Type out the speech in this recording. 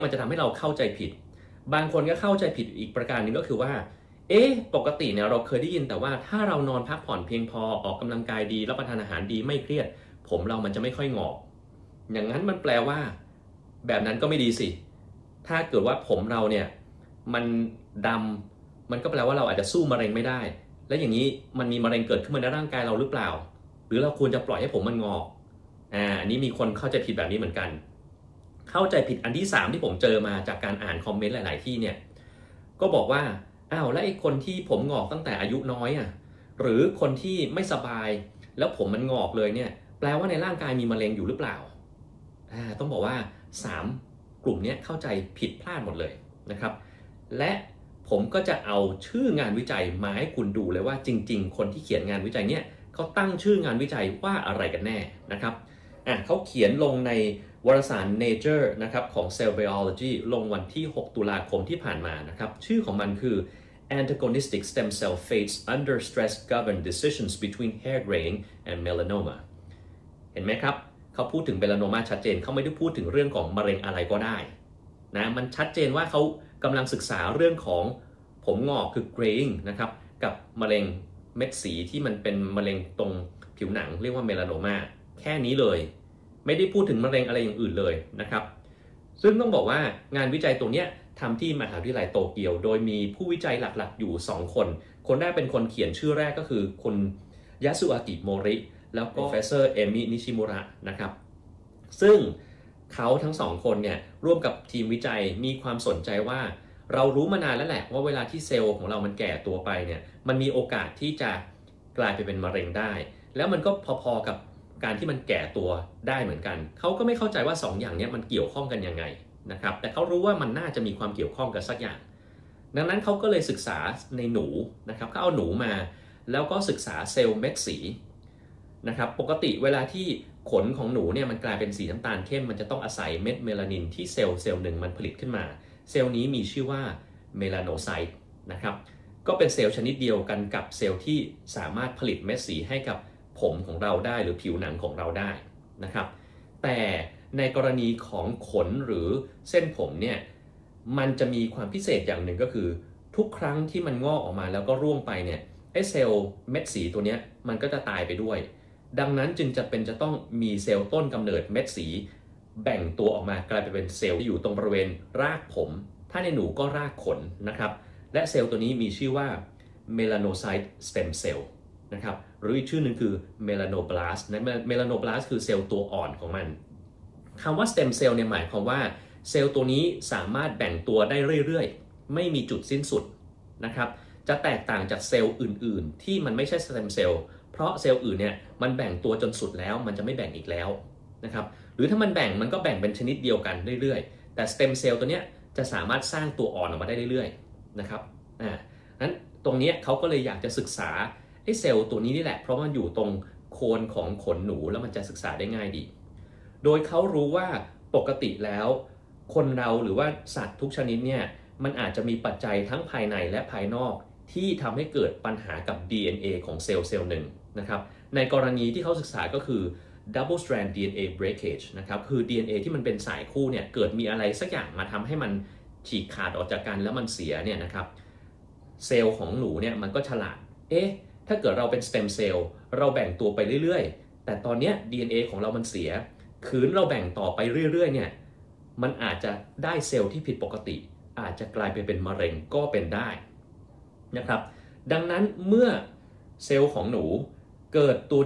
มันจะทำให้เราเข้าใจผิดบางคนก็เข้าใจผิดอีกประการหนึ่งก็คือว่าปกติเนี่ยเราเคยได้ยินแต่ว่าถ้าเรานอนพักผ่อนเพียงพอออกกำลังกายดีรับประทานอาหารดีไม่เครียดผมเรามันจะไม่ค่อยงอกอย่างนั้นมันแปลว่าแบบนั้นก็ไม่ดีสิถ้าเกิดว่าผมเราเนี่ยมันดำมันก็แปลว่าเราอาจจะสู้มะเร็งไม่ได้และอย่างนี้มันมีมะเร็งเกิดขึ้นมาในร่างกายเราหรือเปล่าหรือเราควรจะปล่อยให้ผมมันงอกอันนี้มีคนเข้าใจผิดแบบนี้เหมือนกันเข้าใจผิดอันที่3ที่ผมเจอมาจากการอ่านคอมเมนต์หลายๆที่เนี่ยก็บอกว่าอ้าวแล้วไอ้คนที่ผมงอกตั้งแต่อายุน้อยหรือคนที่ไม่สบายแล้วผมมันงอกเลยเนี่ยแปลว่าในร่างกายมีมะเร็งอยู่หรือเปล่าต้องบอกว่า3กลุ่มนี้เข้าใจผิดพลาดหมดเลยนะครับและผมก็จะเอาชื่องานวิจัยมาให้คุณดูเลยว่าจริงๆคนที่เขียนงานวิจัยเนี่ยเขาตั้งชื่องานวิจัยว่าอะไรกันแน่นะครับเขาเขียนลงในวารสาร Nature นะครับของ Cell Biology ลงวันที่6ตุลาคมที่ผ่านมานะครับชื่อของมันคือ Antagonistic stem cell fates under stress govern decisions between hair graying and melanoma เห็นไหมครับเขาพูดถึงเมลาโนมาชัดเจนเขาไม่ได้พูดถึงเรื่องของมะเร็งอะไรก็ได้นะมันชัดเจนว่าเขากำลังศึกษาเรื่องของผมงอกคือ graying นะครับกับมะเร็งเม็ดสีที่มันเป็นมะเร็งตรงผิวหนังเรียกว่าเมลาโนมาแค่นี้เลยไม่ได้พูดถึงมะเร็งอะไรอย่างอื่นเลยนะครับซึ่งต้องบอกว่างานวิจัยตรงนี้ทำที่มหาวิทยาลัยโตเกียวโดยมีผู้วิจัยหลักๆอยู่2คนแรกเป็นคนเขียนชื่อแรกก็คือคุณยาสุอากิโมริแล้วก็ Professor เอมินิชิมุระนะครับซึ่งเขาทั้ง2คนเนี่ยร่วมกับทีมวิจัยมีความสนใจว่าเรารู้มานานแล้วแหละว่าเวลาที่เซลล์ของเรามันแก่ตัวไปเนี่ยมันมีโอกาสที่จะกลายไปเป็นมะเร็งได้แล้วมันก็พอๆกับการที่มันแก่ตัวได้เหมือนกันเขาก็ไม่เข้าใจว่า2อย่างนี้มันเกี่ยวข้องกันยังไงนะครับแต่เขารู้ว่ามันน่าจะมีความเกี่ยวข้องกันสักอย่างดังนั้นเขาก็เลยศึกษาในหนูนะครับเขาเอาหนูมาแล้วก็ศึกษาเซลล์เม็ดสีนะครับปกติเวลาที่ขนของหนูเนี่ยมันกลายเป็นสีน้ำตาลเข้มมันจะต้องอาศัยเม็ดเมลานินที่เซลล์หนึ่งมันผลิตขึ้นมาเซลล์นี้มีชื่อว่าเมลาโนไซต์นะครับก็เป็นเซลล์ชนิดเดียวกันกับเซลล์ที่สามารถผลิตเม็ดสีให้กับผมของเราได้หรือผิวหนังของเราได้นะครับแต่ในกรณีของขนหรือเส้นผมเนี่ยมันจะมีความพิเศษอย่างหนึ่งก็คือทุกครั้งที่มันงอกออกมาแล้วก็ร่วงไปเนี่ยไอ้เซลล์เม็ดสีตัวนี้มันก็จะตายไปด้วยดังนั้นจึงจะต้องมีเซลล์ต้นกำเนิดเม็ดสีแบ่งตัวออกมากลายไปเป็นเซลล์ที่อยู่ตรงบริเวณรากผมถ้าในหนูก็รากขนนะครับและเซลล์ตัวนี้มีชื่อว่า melanocyte stem cell นะครับหรืออีกชื่อหนึ่งคือ melanoblast นะ melanoblast คือเซลล์ตัวอ่อนของมันคำว่า stem cell เนี่ยหมายความว่าเซลล์ตัวนี้สามารถแบ่งตัวได้เรื่อยๆไม่มีจุดสิ้นสุดนะครับจะแตกต่างจากเซลล์อื่นๆที่มันไม่ใช่ stem cell เพราะเซลล์อื่นเนี่ยมันแบ่งตัวจนสุดแล้วมันจะไม่แบ่งอีกแล้วนะครับหรือถ้ามันแบ่งมันก็แบ่งเป็นชนิดเดียวกันเรื่อยๆแต่ stem cell ตัวเนี้ยจะสามารถสร้างตัวอ่อนออกมาได้เรื่อยๆนะครับนั้นตรงนี้เขาก็เลยอยากจะศึกษาไอ้เซลล์ตัวนี้นี่แหละเพราะมันอยู่ตรงโคนของขนหนูแล้วมันจะศึกษาได้ง่ายดีโดยเขารู้ว่าปกติแล้วคนเราหรือว่าสัตว์ทุกชนิดเนี่ยมันอาจจะมีปัจจัยทั้งภายในและภายนอกที่ทำให้เกิดปัญหากับ DNA ของเซลล์หนึ่งนะครับในกรณีที่เขาศึกษาก็คือ double strand DNA breakage นะครับคือ DNA ที่มันเป็นสายคู่เนี่ยเกิดมีอะไรสักอย่างมาทำให้มันฉีกขาดออกจากกันแล้วมันเสียเนี่ยนะครับเซลล์ของหนูเนี่ยมันก็ฉลาดถ้าเกิดเราเป็นสเต็มเซลล์เราแบ่งตัวไปเรื่อยๆแต่ตอนนี้ DNA ของเรามันเสียคืนเราแบ่งต่อไปเรื่อยๆเนี่ยมันอาจจะได้เซลล์ที่ผิดปกติอาจจะกลายไปเป็นมะเร็งก็เป็นได้นะครับดังนั้นเมื่อเซลล์ของหนูเกิดตัว